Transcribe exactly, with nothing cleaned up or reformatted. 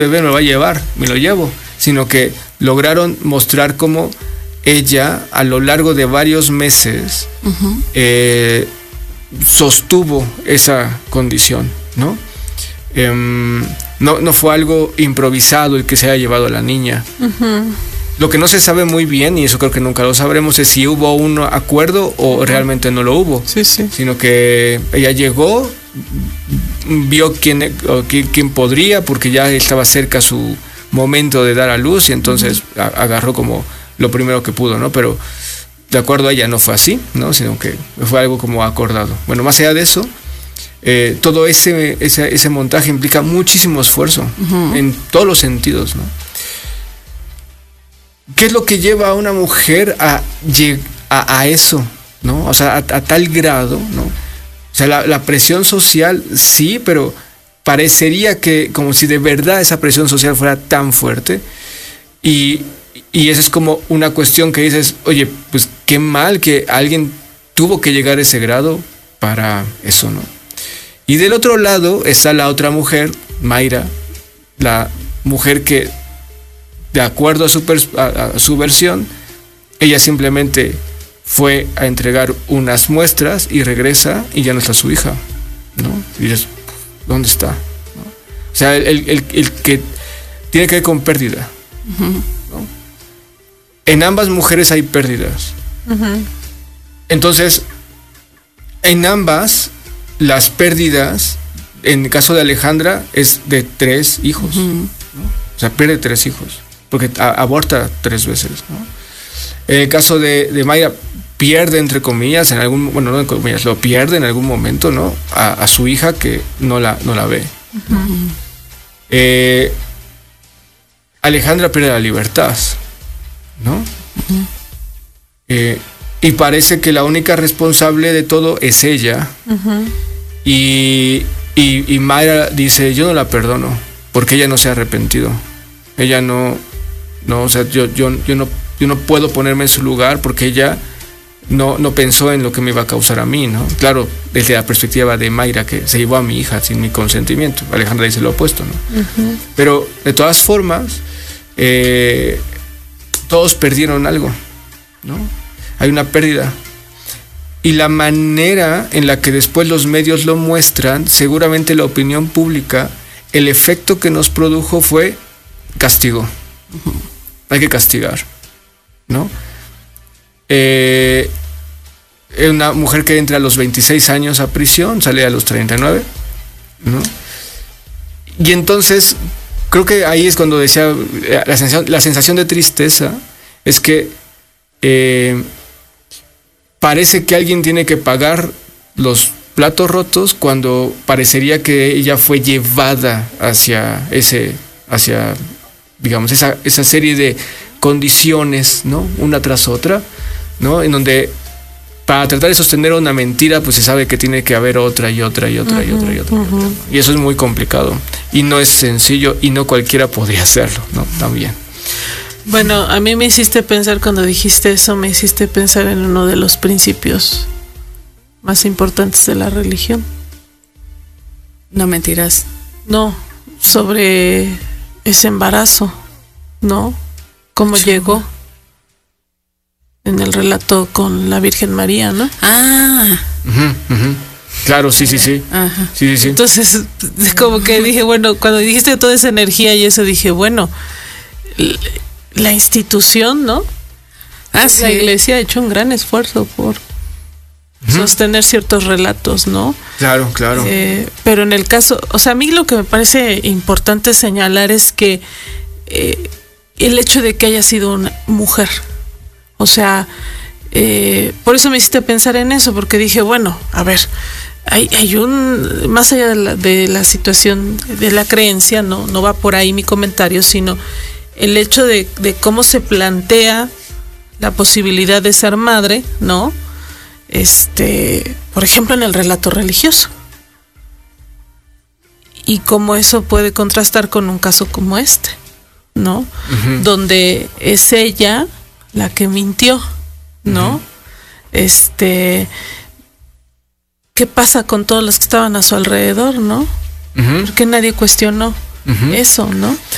bebé me lo va a llevar, me lo llevo, sino que lograron mostrar cómo ella a lo largo de varios meses uh-huh. eh, sostuvo esa condición, ¿no? Eh, no, no fue algo improvisado el que se haya llevado a la niña. Uh-huh. Lo que no se sabe muy bien, y eso creo que nunca lo sabremos, es si hubo un acuerdo o uh-huh. realmente no lo hubo. Sí, sí. Sino que ella llegó, vio quién, quién, quién podría, porque ya estaba cerca su momento de dar a luz, y entonces uh-huh. a, agarró como lo primero que pudo, ¿no? Pero de acuerdo a ella no fue así, ¿no? Sino que fue algo como acordado. Bueno, más allá de eso, eh, todo ese, ese, ese montaje implica muchísimo esfuerzo uh-huh. en todos los sentidos, ¿no? ¿Qué es lo que lleva a una mujer a, a, a eso, ¿no? O sea, a, a tal grado, ¿no? O sea, la, la presión social, sí, pero parecería que como si de verdad esa presión social fuera tan fuerte. Y, y eso es como una cuestión que dices, oye, pues qué mal que alguien tuvo que llegar a ese grado para eso, ¿no? Y del otro lado está la otra mujer, Mayra, la mujer que, de acuerdo a su, pers- a, a su versión, ella simplemente fue a entregar unas muestras y regresa y ya no está su hija, ¿no? Y dices, ¿dónde está? ¿No? O sea, el, el, el, el que tiene que ver con pérdida, uh-huh. ¿no? En ambas mujeres hay pérdidas. Uh-huh. Entonces, en ambas, las pérdidas, en el caso de Alejandra, es de tres hijos, uh-huh. ¿no? O sea, pierde tres hijos, porque a, aborta tres veces, ¿no? En el caso de, de Mayra, pierde, entre comillas, en algún, bueno, no en comillas, lo pierde en algún momento, ¿no? A, a su hija que no la, no la ve. Uh-huh. Eh, Alejandra pierde la libertad, ¿no? Uh-huh. Eh, y parece que la única responsable de todo es ella. Uh-huh. Y, y, y Mayra dice, yo no la perdono, porque ella no se ha arrepentido. Ella no, no, o sea, yo, yo, yo no, yo no puedo ponerme en su lugar porque ella no, no pensó en lo que me iba a causar a mí, ¿no? Claro, desde la perspectiva de Mayra, que se llevó a mi hija sin mi consentimiento. Alejandra dice lo opuesto, ¿no? Uh-huh. Pero de todas formas, eh, todos perdieron algo, ¿no? Hay una pérdida. Y la manera en la que después los medios lo muestran, seguramente la opinión pública, el efecto que nos produjo fue castigo. Uh-huh. Hay que castigar, ¿no? Eh, una mujer que entra a los veintiséis años a prisión, sale a los treinta y nueve, ¿no? Y entonces, creo que ahí es cuando decía, la sensación, la sensación de tristeza es que eh, parece que alguien tiene que pagar los platos rotos cuando parecería que ella fue llevada hacia ese, hacia, digamos, esa, esa serie de condiciones, ¿no? Una tras otra, ¿no? En donde para tratar de sostener una mentira, pues se sabe que tiene que haber otra y otra y otra uh-huh, y otra y otra, uh-huh. y otra. Y eso es muy complicado. Y no es sencillo y no cualquiera podría hacerlo, ¿no? También. Bueno, a mí me hiciste pensar, cuando dijiste eso, me hiciste pensar en uno de los principios más importantes de la religión. No mentirás. No, sobre ese embarazo, ¿no? ¿Cómo sí. llegó? En el relato con la Virgen María, ¿no? Ah. Uh-huh, uh-huh. Claro, sí, sí, sí. Ajá. sí, sí, sí. Entonces, como que dije, bueno, cuando dijiste toda esa energía y eso, dije, bueno, la institución, ¿no? Ah, sí. La iglesia ha hecho un gran esfuerzo por uh-huh. sostener ciertos relatos, ¿no? Claro, claro. Eh, pero en el caso, o sea, a mí lo que me parece importante señalar es que eh, el hecho de que haya sido una mujer, o sea, eh, por eso me hiciste pensar en eso, porque dije, bueno, a ver, hay, hay un, más allá de la, de la situación de la creencia, no, no va por ahí mi comentario, sino el hecho de, de cómo se plantea la posibilidad de ser madre, ¿no? Este, por ejemplo, en el relato religioso. Y cómo eso puede contrastar con un caso como este, ¿no? Uh-huh. Donde es ella la que mintió, ¿no? Uh-huh. Este, ¿qué pasa con todos los que estaban a su alrededor, no? Uh-huh. Porque nadie cuestionó uh-huh. eso, ¿no?